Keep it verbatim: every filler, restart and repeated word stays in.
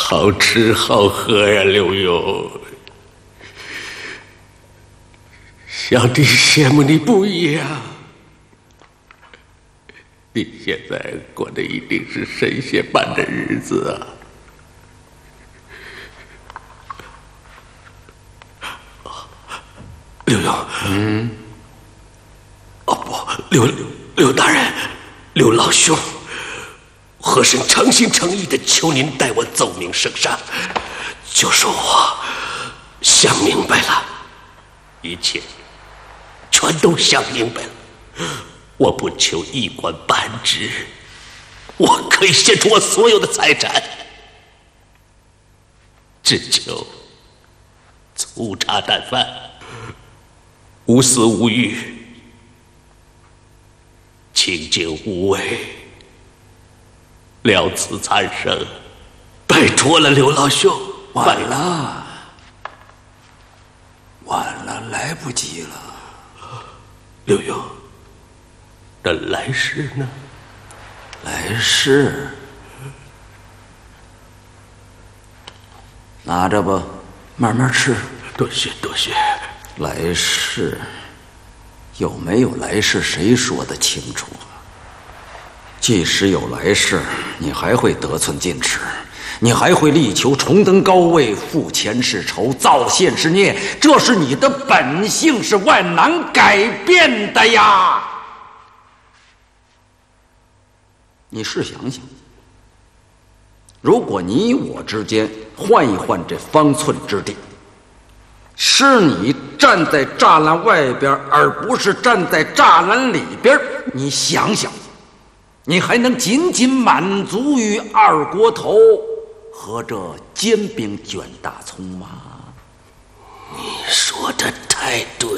好吃好喝呀，刘墉。小弟羡慕你不一样，你现在过的一定是神仙般的日子啊！刘墉，嗯，哦不，刘刘大人，刘老兄，和珅诚心诚意的求您代我奏明圣上，就说我想明白了，一切全都想明白了。我不求一官半职，我可以献出我所有的财产，只求粗茶淡饭，无私无欲，清净无为，了此残生，拜托了刘老兄。 晚了，晚了，来不及了。 刘墉，那来世呢？ 来世，拿着吧，慢慢吃。 多谢多谢。 来世有没有来世，谁说得清楚啊？即使有来世，你还会得寸进尺，你还会力求重登高位，负前世仇，造现世孽，这是你的本性，是万难改变的呀。你试想想，如果你我之间换一换这方寸之地，是你站在栅栏外边，而不是站在栅栏里边，你想想，你还能仅仅满足于二锅头和这煎饼卷大葱吗？ 你说的太对